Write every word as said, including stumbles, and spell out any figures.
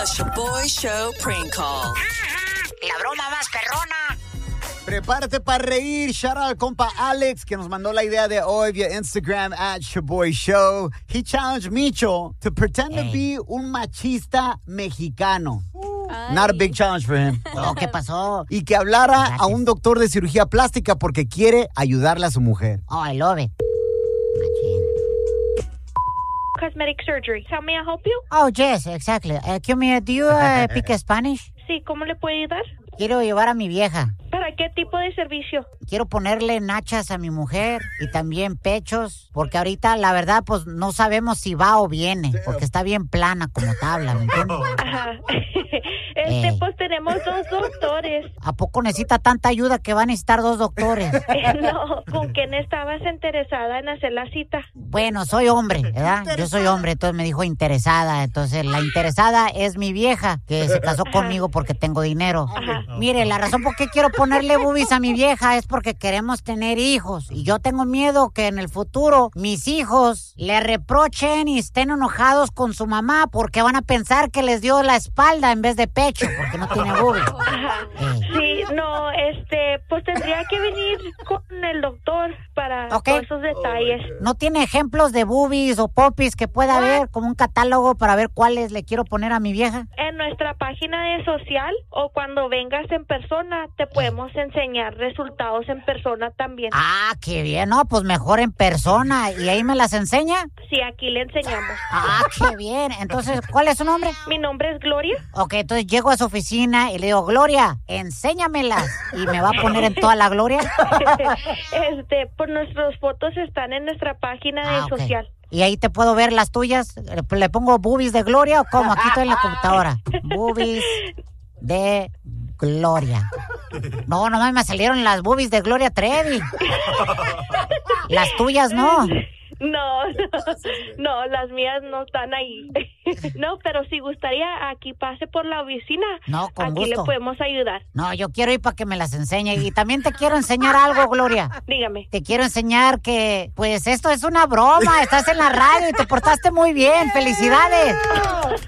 The Shaboy Show Prank Call. La broma más perrona. Prepárate para reír. Shout out al compa Alex, que nos mandó la idea de hoy vía Instagram at Shaboy Show. He challenged Micho to pretend hey. to be un machista mexicano. Ay. Not a big challenge for him. No, ¿qué pasó? Y que hablara Gracias. a un doctor de cirugía plástica porque quiere ayudarle a su mujer. Oh, I love it. Cosmetic surgery. How may I help you? Oh, yes, exactly. Uh, excuse me, do you uh, speak Spanish? Sí, ¿cómo le puedo ayudar? Quiero llevar a mi vieja. ¿Para qué tipo de servicio? Quiero ponerle nachas a mi mujer y también pechos, porque ahorita, la verdad, pues no sabemos si va o viene, porque está bien plana como tabla, ¿me entiendes? Ajá. Este, eh. pues tenemos dos doctores. ¿A poco necesita tanta ayuda que va a necesitar dos doctores? Eh, no, ¿con quién estabas interesada en hacer la cita? Bueno, soy hombre, ¿verdad? Yo soy hombre, entonces me dijo interesada. Entonces, la interesada es mi vieja, que se casó Ajá. conmigo porque tengo dinero. Ajá. Mire, la razón por qué quiero ponerle boobies a mi vieja es porque queremos tener hijos. Y yo tengo miedo que en el futuro mis hijos le reprochen y estén enojados con su mamá porque van a pensar que les dio la espalda en vez de pecho, porque no tiene boobies. Eh. Sí, no, este, pues tendría que venir con el doctor para okay. todos esos detalles. ¿No tiene ejemplos de boobies o popis que pueda haber, como un catálogo para ver cuáles le quiero poner a mi vieja? En nuestra página de social o cuando vengas en persona te podemos enseñar resultados en persona también. Ah, qué bien, no, pues mejor en persona. ¿Y ahí me las enseña? Sí, aquí le enseñamos. Ah, qué bien. Entonces, ¿cuál es su nombre? Mi nombre es Gloria. Ok, entonces llego a su oficina y le digo, Gloria, enséñamelas. ¿Y me va a poner en toda la gloria? Este, pues nuestras fotos están en nuestra página de ah, okay. social. ¿Y ahí te puedo ver las tuyas? ¿Le pongo boobies de Gloria o cómo? Aquí estoy en la computadora. Boobies de Gloria. No, nomás me salieron las boobies de Gloria Trevi. Las tuyas no. No, no, no, las mías no están ahí. No, pero si gustaría, aquí pase por la oficina. No, con aquí gusto. le podemos ayudar. No, yo quiero ir para que me las enseñe. Y también te quiero enseñar algo, Gloria. Dígame. Te quiero enseñar que, pues, esto es una broma. Estás en la radio y te portaste muy bien. ¡Felicidades!